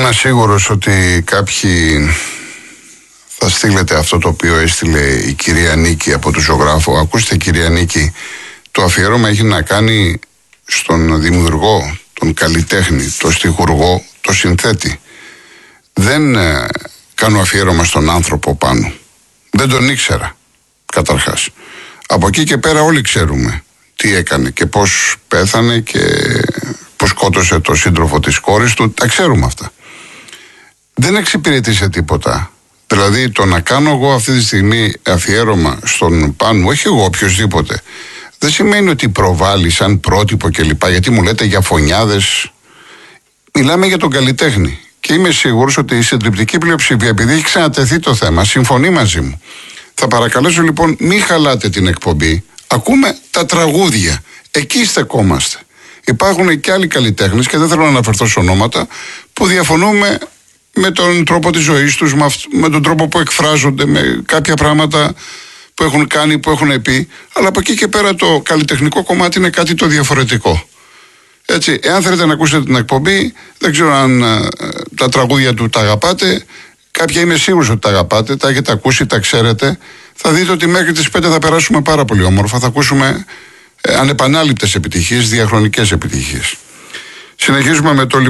Είμαι σίγουρος ότι κάποιοι θα στείλετε αυτό το οποίο έστειλε η κυρία Νίκη από τον ζωγράφο. Ακούστε, κυρία Νίκη, το αφιέρωμα έχει να κάνει στον δημιουργό, τον καλλιτέχνη, τον στιχουργό, τον συνθέτη. Δεν κάνω αφιέρωμα στον άνθρωπο πάνω. Δεν τον ήξερα, καταρχάς. Από εκεί και πέρα όλοι ξέρουμε τι έκανε και πώς πέθανε και πώς σκότωσε το σύντροφο της κόρης του. Τα ξέρουμε αυτά. Δεν εξυπηρετήσε τίποτα. Δηλαδή το να κάνω εγώ αυτή τη στιγμή αφιέρωμα στον Πάνου, όχι εγώ, οποιοσδήποτε, δεν σημαίνει ότι προβάλλει σαν πρότυπο κλπ. Γιατί μου λέτε για φωνιάδες. Μιλάμε για τον καλλιτέχνη. Και είμαι σίγουρος ότι η συντριπτική πλειοψηφία, επειδή έχει ξανατεθεί το θέμα, συμφωνεί μαζί μου. Θα παρακαλέσω λοιπόν, μην χαλάτε την εκπομπή. Ακούμε τα τραγούδια. Εκεί στεκόμαστε. Υπάρχουν και άλλοι καλλιτέχνες, και δεν θέλω να αναφερθώ σε ονόματα, που διαφωνούμε με τον τρόπο της ζωής τους, με τον τρόπο που εκφράζονται, με κάποια πράγματα που έχουν κάνει, που έχουν πει. Αλλά από εκεί και πέρα το καλλιτεχνικό κομμάτι είναι κάτι το διαφορετικό. Έτσι, εάν θέλετε να ακούσετε την εκπομπή, δεν ξέρω αν τα τραγούδια του τα αγαπάτε. Κάποια είμαι σίγουρος ότι τα αγαπάτε, τα έχετε ακούσει, τα ξέρετε. Θα δείτε ότι μέχρι τις 5 θα περάσουμε πάρα πολύ όμορφα. Θα ακούσουμε ανεπανάληπτες επιτυχίες, διαχρονικές επιτυχίες. Συνεχίζουμε με το